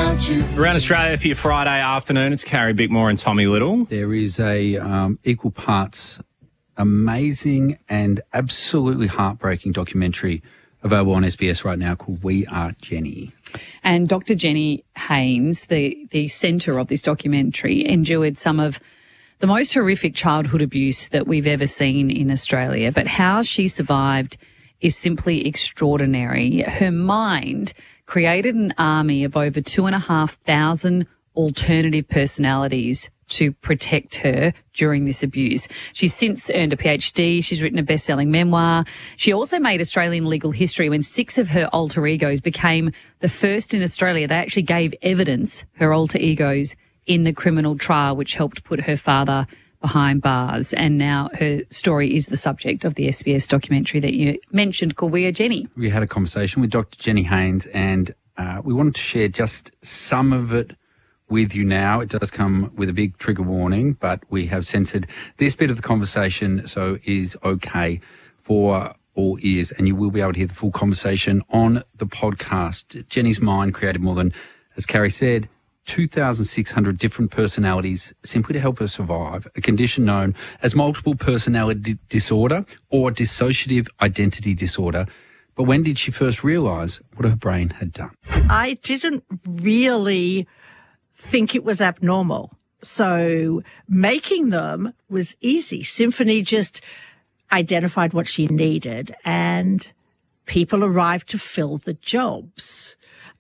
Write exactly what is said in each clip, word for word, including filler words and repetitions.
without you. Around Australia for your Friday afternoon, it's Carrie Bickmore and Tommy Little. There is a um, equal parts amazing and absolutely heartbreaking documentary available on S B S right now called We Are Jenny. And Doctor Jenny Haynes, the, the centre of this documentary, endured some of the most horrific childhood abuse that we've ever seen in Australia. But how she survived is simply extraordinary. Her mind created an army of over two and a half thousand alternative personalities to protect her during this abuse. She's since earned a PhD. She's written a best-selling memoir. She also made Australian legal history when six of her alter egos became the first in Australia. They actually gave evidence, her alter egos, in the criminal trial, which helped put her father behind bars. And now her story is the subject of the S B S documentary that you mentioned called We Are Jenny. We had a conversation with Doctor Jenny Haynes and uh, we wanted to share just some of it with you now. It does come with a big trigger warning, but we have censored this bit of the conversation so it is okay for all ears, and you will be able to hear the full conversation on the podcast. Jenny's mind created more than, as Carrie said, two thousand six hundred different personalities simply to help her survive a condition known as multiple personality disorder or dissociative identity disorder. But when did she first realise what her brain had done? I didn't really think it was abnormal. So making them was easy. Symphony just identified what she needed and people arrived to fill the jobs.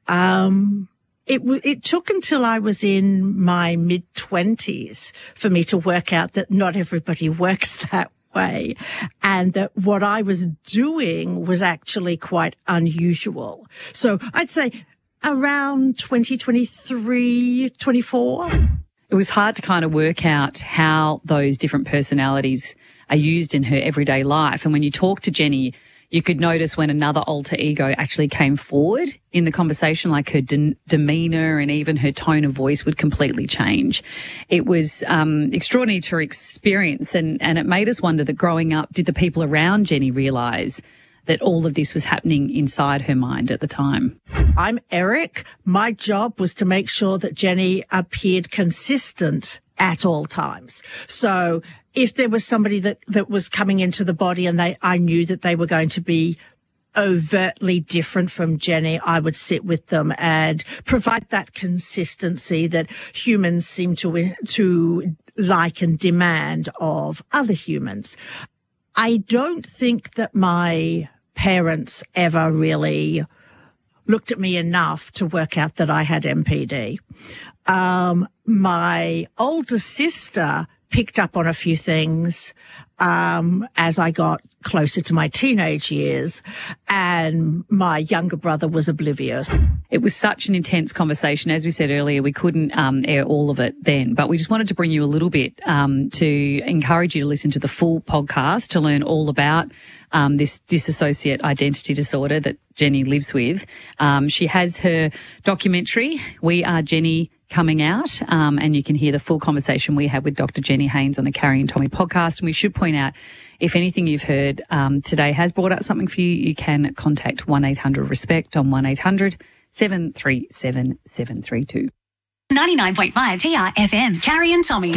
Um, it, w- it took until I was in my mid-twenties for me to work out that not everybody works that way and that what I was doing was actually quite unusual. So I'd say around twenty twenty-three, twenty-four. It was hard to kind of work out how those different personalities are used in her everyday life. And when you talk to Jenny, you could notice when another alter ego actually came forward in the conversation, like her de- demeanour and even her tone of voice would completely change. It was um, extraordinary to experience, and, and it made us wonder that growing up, did the people around Jenny realise that all of this was happening inside her mind at the time? I'm Eric. My job was to make sure that Jenny appeared consistent at all times. So if there was somebody that, that was coming into the body and they, I knew that they were going to be overtly different from Jenny, I would sit with them and provide that consistency that humans seem to, to like and demand of other humans. I don't think that my parents ever really looked at me enough to work out that I had M P D. Um, my older sister picked up on a few things um, as I got closer to my teenage years, and my younger brother was oblivious. It was such an intense conversation. As we said earlier, we couldn't um, air all of it then, but we just wanted to bring you a little bit um, to encourage you to listen to the full podcast to learn all about um, this dissociate identity disorder that Jenny lives with. Um, she has her documentary, We Are Jenny, coming out, um, and you can hear the full conversation we had with Doctor Jenny Haynes on the Carrie and Tommy podcast. And we should point out, if anything you've heard um, today has brought up something for you, you can contact one eight hundred RESPECT on one eight hundred seven three seven seven three two. ninety-nine point five T R F M's Carrie and Tommy.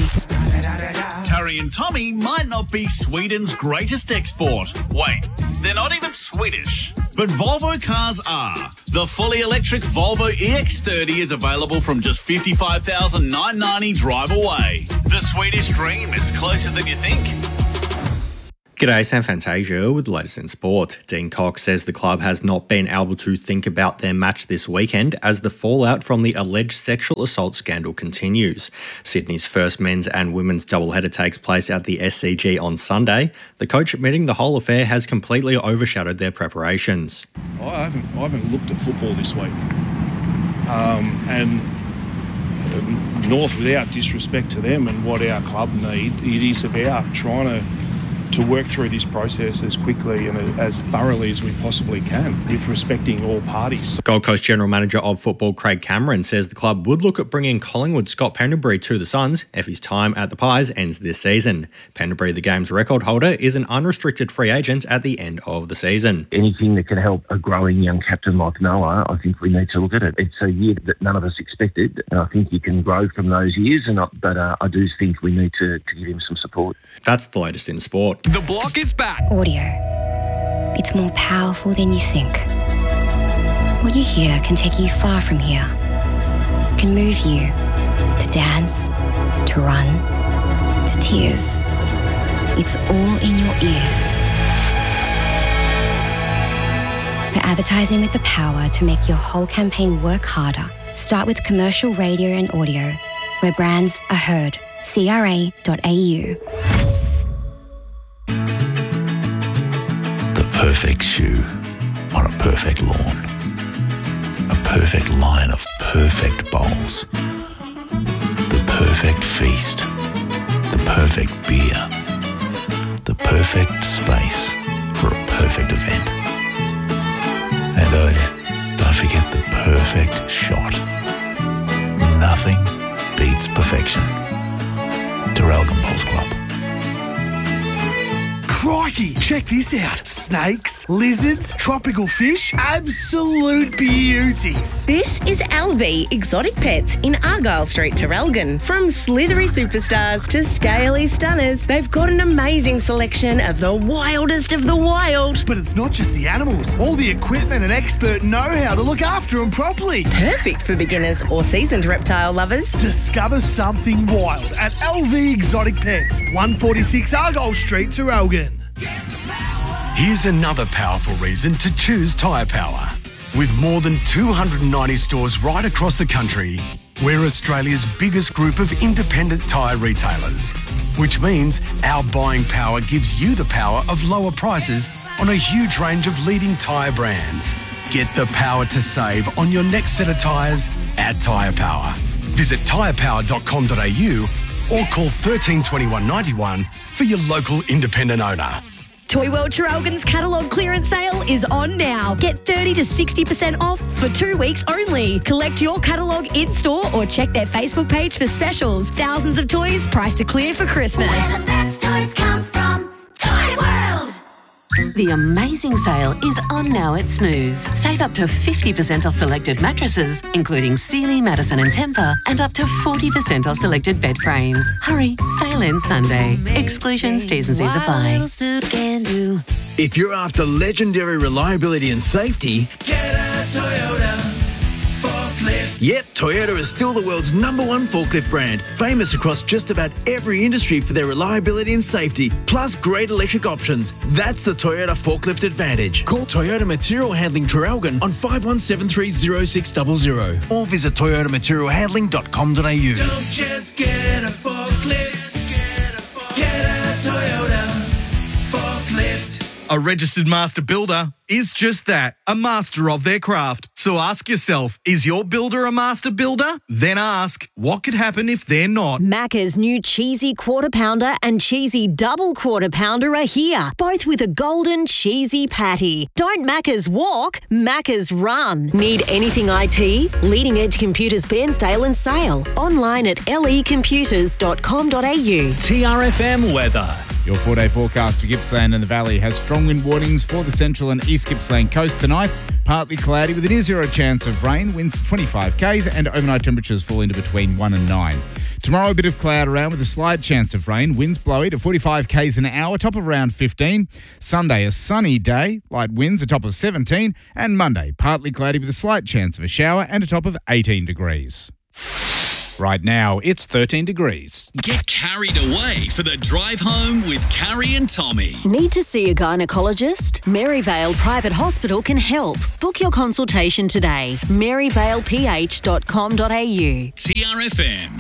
Carrie and Tommy might not be Sweden's greatest export. Wait, they're not even Swedish. But Volvo cars are. The fully electric Volvo E X thirty is available from just fifty-five thousand nine hundred ninety drive away. The Swedish dream is closer than you think. G'day, Sam Fantasia with the latest in sport. Dean Cox says the club has not been able to think about their match this weekend as the fallout from the alleged sexual assault scandal continues. Sydney's first men's and women's doubleheader takes place at the S C G on Sunday, the coach admitting the whole affair has completely overshadowed their preparations. I haven't, I haven't looked at football this week. Um, and North, without disrespect to them and what our club need, it is about trying to to work through this process as quickly and as thoroughly as we possibly can, with respecting all parties. Gold Coast General Manager of Football Craig Cameron says the club would look at bringing Collingwood Scott Pendlebury to the Suns if his time at the Pies ends this season. Pendlebury, the game's record holder, is an unrestricted free agent at the end of the season. Anything that can help a growing young captain like Noah, I think we need to look at it. It's a year that none of us expected, and I think you can grow from those years, and I, but uh, I do think we need to, to give him some support. That's the latest in sport. The Block is back. Audio. It's more powerful than you think. What you hear can take you far from here. Can move you to dance, to run, to tears. It's all in your ears. For advertising with the power to make your whole campaign work harder, start with commercial radio and audio, where brands are heard. C R A dot A U. The perfect shoe on a perfect lawn. A perfect line of perfect bowls. The perfect feast. The perfect beer. The perfect space for a perfect event. And oh yeah, don't forget the perfect shot. Nothing beats perfection. Traralgon Bowls Club. Crikey, check this out. Snakes, lizards, tropical fish, absolute beauties. This is L V Exotic Pets in Argyle Street, Traralgon. From slithery superstars to scaly stunners, they've got an amazing selection of the wildest of the wild. But it's not just the animals, all the equipment and expert know-how to look after them properly. Perfect for beginners or seasoned reptile lovers. Discover something wild at L V Exotic Pets, one forty-six Argyle Street, Traralgon. Here's another powerful reason to choose Tyre Power. With more than two hundred ninety stores right across the country, we're Australia's biggest group of independent tyre retailers, which means our buying power gives you the power of lower prices on a huge range of leading tyre brands. Get the power to save on your next set of tyres at Tyre Power. Visit tyre power dot com dot a u or call thirteen twenty-one ninety-one for your local independent owner. Toy World Traralgon's catalogue clearance sale is on now. Get thirty to sixty percent off for two weeks only. Collect your catalogue in-store or check their Facebook page for specials. Thousands of toys priced to clear for Christmas. Where the best toys come from, Toy World! The amazing sale is on now at Snooze. Save up to fifty percent off selected mattresses, including Sealy, Madison and Tempur, and up to forty percent off selected bed frames. Hurry, sale ends Sunday. Exclusions, T's and C's apply. If you're after legendary reliability and safety, get a Toyota forklift. Yep, Toyota is still the world's number one forklift brand, famous across just about every industry for their reliability and safety, plus great electric options. That's the Toyota Forklift Advantage. Call Toyota Material Handling Traralgon on five one seven three zero six zero zero or visit toyota material handling dot com dot a u. Don't just get a forklift, get a, forklift. Get a Toyota forklift. A registered master builder is just that, a master of their craft. So ask yourself, is your builder a master builder? Then ask, what could happen if they're not? Macca's new cheesy quarter pounder and cheesy double quarter pounder are here, both with a golden cheesy patty. Don't Macca's walk, Macca's run. Need anything I T? Leading Edge Computers Bairnsdale and Sale. Online at l e computers dot com dot a u. T R F M weather. Your four-day forecast for Gippsland and the Valley has strong wind warnings for the central and east Gippsland coast tonight. Partly cloudy with a near zero chance of rain, winds twenty-five k's, and overnight temperatures fall into between one and nine. Tomorrow, a bit of cloud around with a slight chance of rain, winds blowy to forty-five k's an hour, top of around fifteen. Sunday, a sunny day, light winds, a top of seventeen. And Monday, partly cloudy with a slight chance of a shower and a top of eighteen degrees. Right now, it's thirteen degrees. Get carried away for the drive home with Carrie and Tommy. Need to see a gynecologist? Maryvale Private Hospital can help. Book your consultation today. maryvale p h dot com dot a u. T R F M.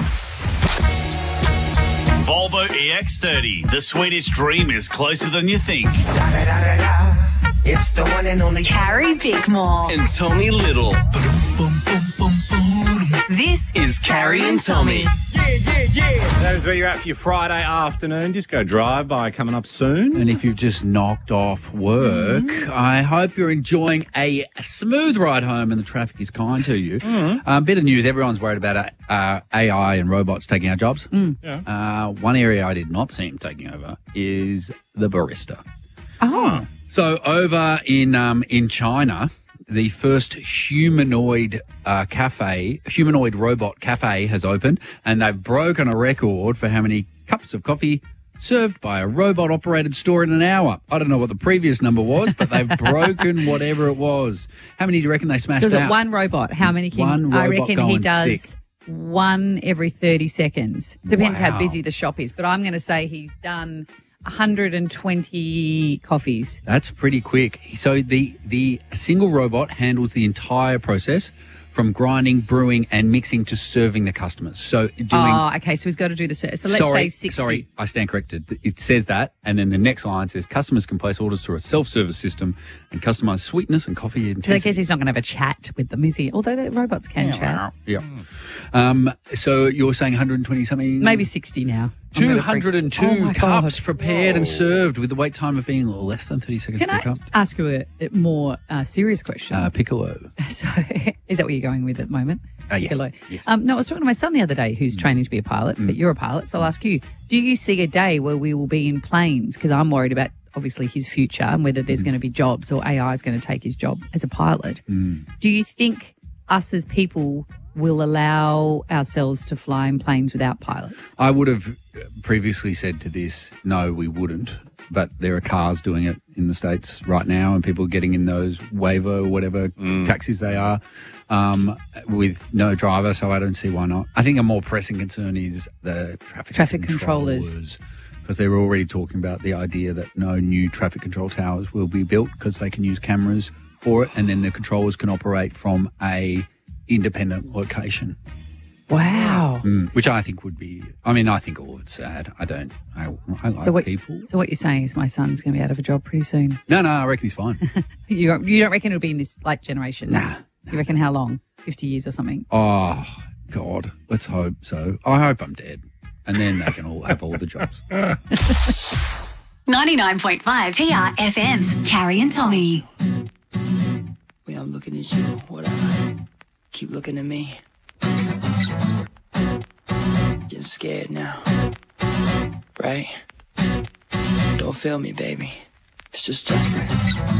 Volvo E X thirty. The Swedish dream is closer than you think. It's the one and only Carrie Bickmore and Tommy Little. This is Carrie and Tommy. yeah, yeah, yeah. That is where you're at for your Friday afternoon. Just go drive by coming up soon. And if you've just knocked off work, mm-hmm. I hope you're enjoying a smooth ride home and the traffic is kind to you. Mm-hmm. Um, bit of news, everyone's worried about uh, A I and robots taking our jobs. Mm. Yeah. Uh, one area I did not see them taking over is the barista. Oh. So over in um, in China, the first humanoid uh, cafe, humanoid robot cafe has opened, and they've broken a record for how many cups of coffee served by a robot-operated store in an hour. I don't know what the previous number was, but they've broken whatever it was. How many do you reckon they smashed So is out? it one robot? How many can One I robot reckon he going does sick. one every thirty seconds. Depends Wow. how busy the shop is. But I'm going to say he's done one hundred twenty coffees. That's pretty quick. So the the single robot handles the entire process from grinding, brewing, and mixing to serving the customers. So doing. Oh, okay. So he's got to do the service. So let's sorry, say sixty. Sorry, I stand corrected. It says that, and then the next line says customers can place orders through a self-service system and customize sweetness and coffee intensity. So I guess he's not going to have a chat with them, is he? Although the robots can Yeah. chat. Yeah. Um, so you're saying one hundred twenty something? Maybe sixty now. I'm two gonna hundred two freak- Oh my cups God. prepared and served with the wait time of being less than thirty seconds Can per I cup. ask you a, a more uh, serious question? Uh, Piccolo. So, is that what you're going with at the moment? Uh, yes. Piccolo. Yes. Um, no, I was talking to my son the other day who's training to be a pilot, but you're a pilot, so I'll ask you, do you see a day where we will be in planes? Because I'm worried about, obviously, his future and whether there's going to be jobs or A I is going to take his job as a pilot. Mm. Do you think us as people will allow ourselves to fly in planes without pilots? I would have previously said to this, no, we wouldn't. But there are cars doing it in the States right now, and people getting in those Waymo or whatever taxis they are um, with no driver. So I don't see why not. I think a more pressing concern is the traffic, Traffic controllers. Because they were already talking about the idea that no new traffic control towers will be built because they can use cameras for it, and then the controllers can operate from a independent location. Wow. Mm, which I think would be, I mean, I think all of it's sad. I don't, I, I like So what, people. so what you're saying is my son's going to be out of a job pretty soon. No, no, I reckon he's fine. You don't, you don't reckon it'll be in this like generation? Nah, You reckon how long? fifty years or something? Oh, God, let's hope so. I hope I'm dead. And then they can all have all the jobs. ninety-nine point five T R F M's Carrie and Tommy. Way I'm looking at you, what I keep looking at me. Getting scared now, right? Don't feel me, baby. It's just Justin.